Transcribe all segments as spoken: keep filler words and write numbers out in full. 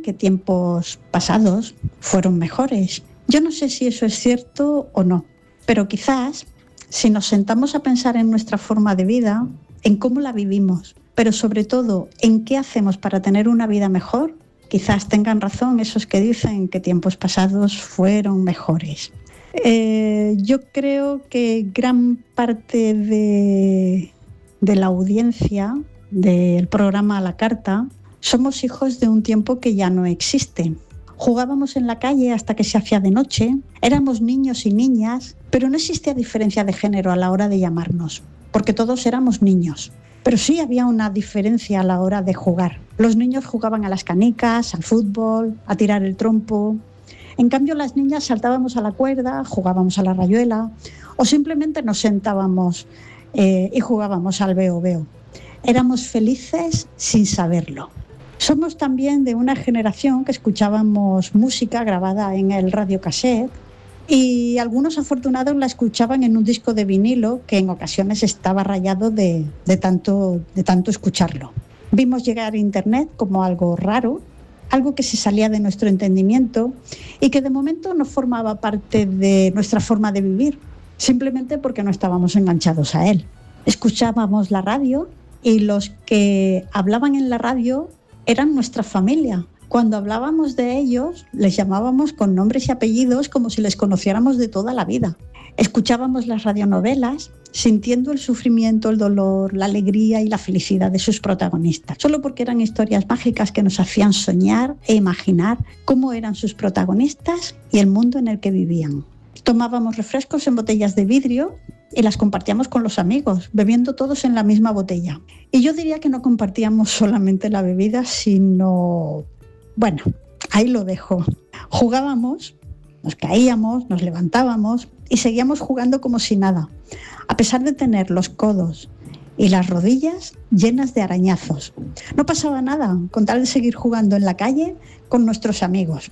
que tiempos pasados fueron mejores. Yo no sé si eso es cierto o no, pero quizás si nos sentamos a pensar en nuestra forma de vida, en cómo la vivimos, pero sobre todo en qué hacemos para tener una vida mejor, quizás tengan razón esos que dicen que tiempos pasados fueron mejores. Eh, yo creo que gran parte de, de la audiencia del programa A la Carta somos hijos de un tiempo que ya no existe. Jugábamos en la calle hasta que se hacía de noche, éramos niños y niñas, pero no existía diferencia de género a la hora de llamarnos, porque todos éramos niños. Pero sí había una diferencia a la hora de jugar. Los niños jugaban a las canicas, al fútbol, a tirar el trompo. En cambio, las niñas saltábamos a la cuerda, jugábamos a la rayuela o simplemente nos sentábamos eh, y jugábamos al veo-veo. Éramos felices sin saberlo. Somos también de una generación que escuchábamos música grabada en el radiocassette y algunos afortunados la escuchaban en un disco de vinilo que en ocasiones estaba rayado de, de, tanto, de tanto escucharlo. Vimos llegar Internet como algo raro, algo que se salía de nuestro entendimiento y que de momento no formaba parte de nuestra forma de vivir, simplemente porque no estábamos enganchados a él. Escuchábamos la radio y los que hablaban en la radio eran nuestra familia. Cuando hablábamos de ellos, les llamábamos con nombres y apellidos como si les conociéramos de toda la vida. Escuchábamos las radionovelas, sintiendo el sufrimiento, el dolor, la alegría y la felicidad de sus protagonistas, solo porque eran historias mágicas que nos hacían soñar e imaginar cómo eran sus protagonistas y el mundo en el que vivían. Tomábamos refrescos en botellas de vidrio y las compartíamos con los amigos, bebiendo todos en la misma botella. Y yo diría que no compartíamos solamente la bebida, sino... Bueno, ahí lo dejo. Jugábamos, nos caíamos, nos levantábamos y seguíamos jugando como si nada, a pesar de tener los codos y las rodillas llenas de arañazos. No pasaba nada con tal de seguir jugando en la calle con nuestros amigos.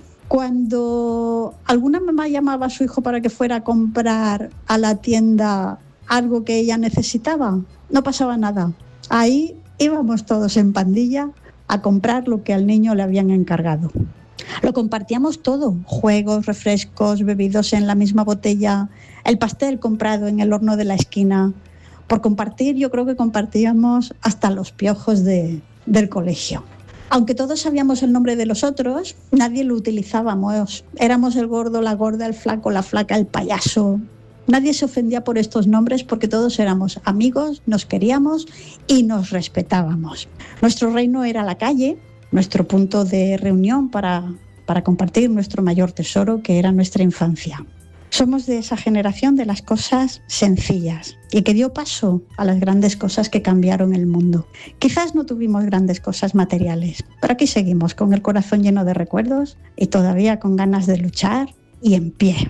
Cuando alguna mamá llamaba a su hijo para que fuera a comprar a la tienda algo que ella necesitaba, no pasaba nada. Ahí íbamos todos en pandilla a comprar lo que al niño le habían encargado. Lo compartíamos todo, juegos, refrescos, bebidos en la misma botella, el pastel comprado en el horno de la esquina. Por compartir, yo creo que compartíamos hasta los piojos de, del colegio. Aunque todos sabíamos el nombre de los otros, nadie lo utilizábamos. Éramos el gordo, la gorda, el flaco, la flaca, el payaso. Nadie se ofendía por estos nombres porque todos éramos amigos, nos queríamos y nos respetábamos. Nuestro reino era la calle, nuestro punto de reunión para, para compartir nuestro mayor tesoro, que era nuestra infancia. Somos de esa generación de las cosas sencillas y que dio paso a las grandes cosas que cambiaron el mundo. Quizás no tuvimos grandes cosas materiales, pero aquí seguimos con el corazón lleno de recuerdos y todavía con ganas de luchar y en pie.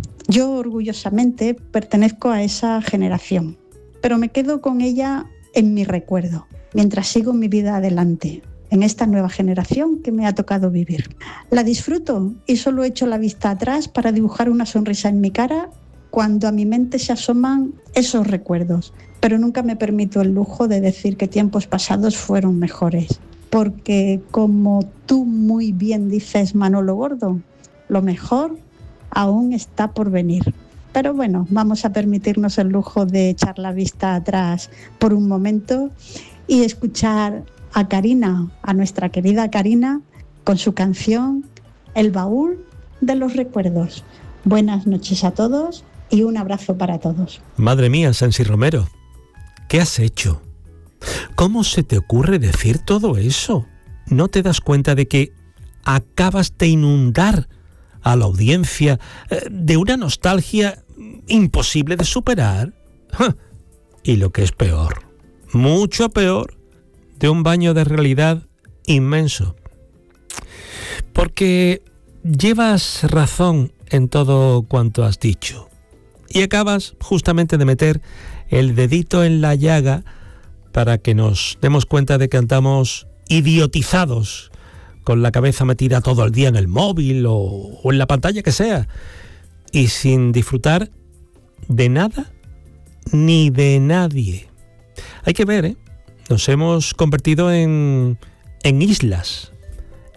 Yo orgullosamente pertenezco a esa generación, pero me quedo con ella en mi recuerdo, mientras sigo mi vida adelante, en esta nueva generación que me ha tocado vivir. La disfruto y solo echo la vista atrás para dibujar una sonrisa en mi cara cuando a mi mente se asoman esos recuerdos, pero nunca me permito el lujo de decir que tiempos pasados fueron mejores, porque como tú muy bien dices, Manolo Gordo, lo mejor aún está por venir. Pero bueno, vamos a permitirnos el lujo de echar la vista atrás por un momento y escuchar a Karina, a nuestra querida Karina, con su canción El baúl de los recuerdos. Buenas noches a todos y un abrazo para todos. Madre mía, Sensi Romero, ¿qué has hecho? ¿Cómo se te ocurre decir todo eso? ¿No te das cuenta de que acabas de inundar a la audiencia de una nostalgia imposible de superar? Y lo que es peor, mucho peor, de un baño de realidad inmenso. Porque llevas razón en todo cuanto has dicho y acabas justamente de meter el dedito en la llaga para que nos demos cuenta de que andamos idiotizados, con la cabeza metida todo el día en el móvil o, o en la pantalla que sea, y sin disfrutar de nada ni de nadie. Hay que ver, ¿eh? Nos hemos convertido en, en islas